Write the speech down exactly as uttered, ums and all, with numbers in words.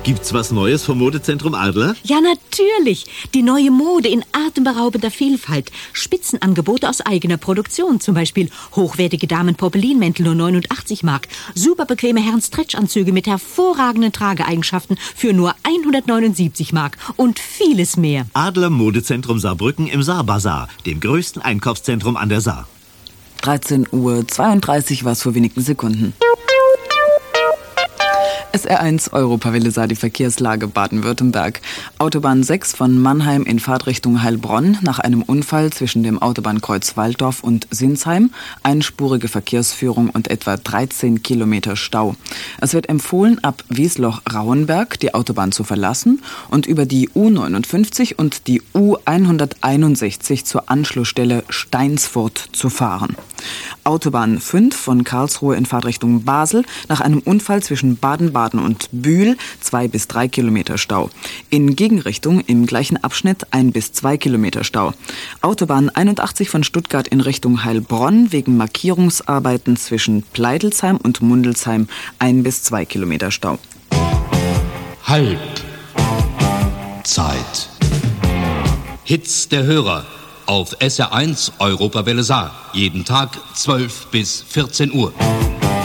Gibt's was Neues vom Modezentrum Adler? Ja, natürlich. Die neue Mode in atemberaubender Vielfalt. Spitzenangebote aus eigener Produktion. Zum Beispiel hochwertige Damen-Poppelinmäntel nur neunundachtzig Mark. Super bequeme Herren-Stretchanzüge mit hervorragenden Trageeigenschaften für nur hundertneunundsiebzig Mark. Und vieles mehr. Adler Modezentrum Saarbrücken im Saarbazar, dem größten Einkaufszentrum an der Saar. dreizehn Uhr zweiunddreißig war es vor wenigen Sekunden. S R eins Europawelle sah die Verkehrslage Baden-Württemberg. Autobahn sechs von Mannheim in Fahrtrichtung Heilbronn nach einem Unfall zwischen dem Autobahnkreuz Walldorf und Sinsheim. Einspurige Verkehrsführung und etwa dreizehn Kilometer Stau. Es wird empfohlen, ab Wiesloch-Rauenberg die Autobahn zu verlassen und über die U neunundfünfzig und die U hunderteinundsechzig zur Anschlussstelle Steinsfurt zu fahren. Autobahn fünf von Karlsruhe in Fahrtrichtung Basel nach einem Unfall zwischen Baden-Baden und Bühl, zwei bis drei Kilometer Stau. In Gegenrichtung im gleichen Abschnitt ein bis zwei Kilometer Stau. Autobahn einundachtzig von Stuttgart in Richtung Heilbronn wegen Markierungsarbeiten zwischen Pleidelsheim und Mundelsheim ein bis zwei Kilometer Stau. Halbzeit. Hits der Hörer auf S R eins Europawelle Saar. Jeden Tag zwölf bis vierzehn Uhr.